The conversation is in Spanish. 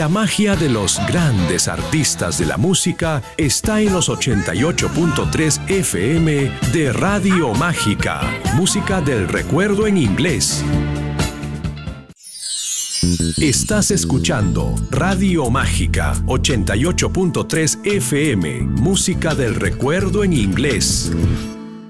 La magia de los grandes artistas de la música está en los 88.3 FM de Radio Mágica. Música del recuerdo en inglés. Estás escuchando Radio Mágica 88.3 FM. Música del recuerdo en inglés.